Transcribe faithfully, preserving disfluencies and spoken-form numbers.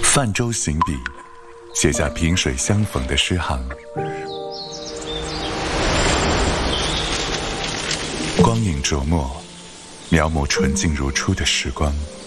泛舟行笔，写下萍水相逢的诗行。光影琢磨，描摹纯净如初的时光。